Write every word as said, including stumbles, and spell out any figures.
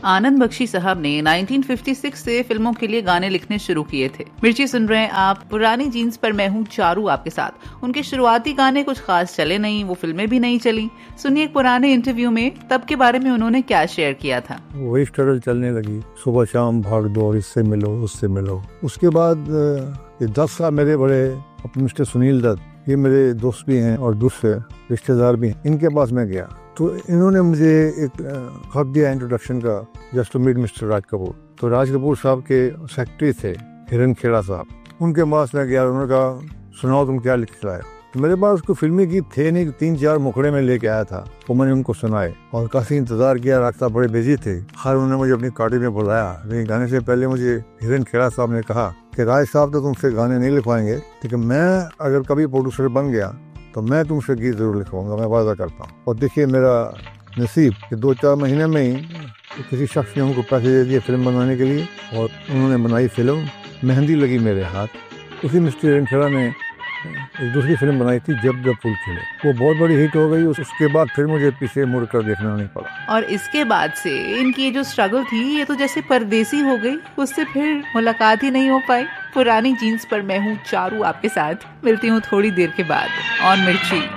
आनंद बख्शी साहब ने उन्नीस सौ छप्पन से फिल्मों के लिए गाने लिखने शुरू किए थे। मिर्ची सुन रहे हैं आप, पुरानी जीन्स पर मैं हूँ चारू आपके साथ। उनके शुरुआती गाने कुछ खास चले नहीं, वो फिल्में भी नहीं चली। सुनिए एक पुराने इंटरव्यू में तब के बारे में उन्होंने क्या शेयर किया था। वही स्ट्रगल चलने लगी, सुबह शाम भाग दौड़, इससे मिलो उससे मिलो। उसके बाद ये दस साल मेरे बड़े अपने मिस्टर सुनील दत्त, ये मेरे दोस्त भी हैं और दूसरे रिश्तेदार भी हैं, इनके पास मैं गया तो इन्होंने मुझे एक खत दिया इंट्रोडक्शन का, just to meet mister Raj Kapoor. तो राज कपूर साहब के सेक्रेटरी थे हिरन खेड़ा साहब, उनके पास मैं गया। उन्होंने कहा सुनाओ तुम क्या लिख के लाए। मेरे पास कोई फिल्मी गीत थे नहीं, तीन चार मुखड़े में लेके आया था, वो मैंने उनको सुनाए और काफी इंतजार किया। रास्ता बड़े बिजी थे, हर उन्होंने मुझे अपनी पार्टी में बुलाया। लेकिन गाने से पहले मुझे हिरन खेड़ा साहब ने कहा कि राज साहब तो तुमसे गाने नहीं लिखवाएंगे, लेकिन मैं अगर कभी प्रोड्यूसर बन गया तो मैं तुमसे गीत जरूर लिखवाऊंगा, मैं वादा करता हूँ। और देखिए मेरा नसीब कि दो चार महीने में ही किसी शख्स ने उनको पैसे दे दिए फिल्म बनाने के लिए और उन्होंने बनाई फिल्म मेहंदी लगी मेरे हाथ। उसी मिस्टर हिरन खेड़ा ने एक दूसरी फिल्म बनाई थी जब जब फूल खिले, वो बहुत बड़ी हिट हो गई। उसके बाद फिर मुझे पीछे मुड़ कर देखना नहीं पड़ा। और इसके बाद से इनकी ये जो स्ट्रगल थी ये तो जैसे परदेसी हो गई, उससे फिर मुलाकात ही नहीं हो पाई। पुरानी जीन्स पर मैं हूँ चारू आपके साथ, मिलती हूँ थोड़ी देर के बाद ऑन मिर्ची।